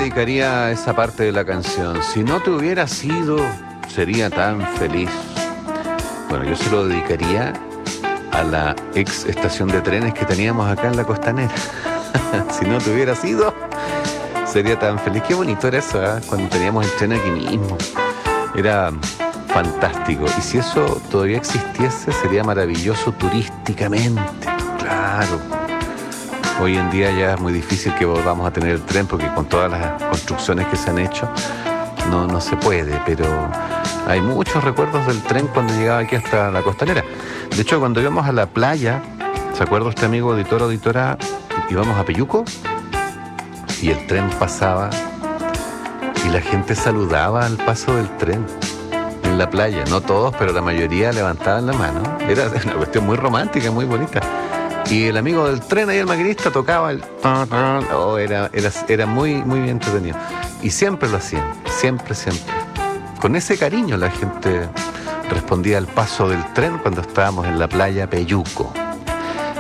dedicaría esa parte de la canción. Si no te hubiera sido, sería tan feliz. Bueno, yo se lo dedicaría a la ex estación de trenes que teníamos acá en la Costanera. Si no te hubiera sido, sería tan feliz. Qué bonito era eso, ¿eh? Cuando teníamos el tren aquí mismo. Era fantástico. Y si eso todavía existiese, sería maravilloso turísticamente. Claro. Hoy en día ya es muy difícil que volvamos a tener el tren porque con todas las construcciones que se han hecho no se puede, pero hay muchos recuerdos del tren cuando llegaba aquí hasta la Costanera. De hecho, cuando íbamos a la playa, ¿se acuerda usted, amigo auditor, auditora? Íbamos a Peyuco y el tren pasaba y la gente saludaba al paso del tren en la playa. No todos, pero la mayoría levantaban la mano. Era una cuestión muy romántica, muy bonita. Y el amigo del tren ahí, el maquinista, tocaba el... Oh, era muy, muy bien entretenido. Y siempre lo hacían, siempre. Con ese cariño la gente respondía al paso del tren cuando estábamos en la playa Peyuco.